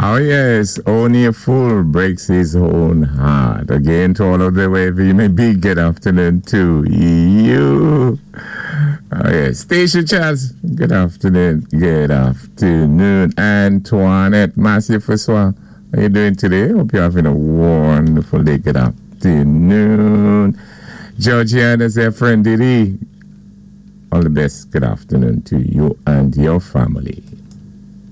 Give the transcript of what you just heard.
Oh yes, only a fool breaks his own heart. Again, to all of the wherever you may be, good afternoon to you. Oh yes, Station Charles, good afternoon. Good afternoon. Antoinette, massive Francois, how you doing today? Hope you're having a wonderful day. Good afternoon. Georgiana's a friend Diddy. All the best. Good afternoon to you and your family.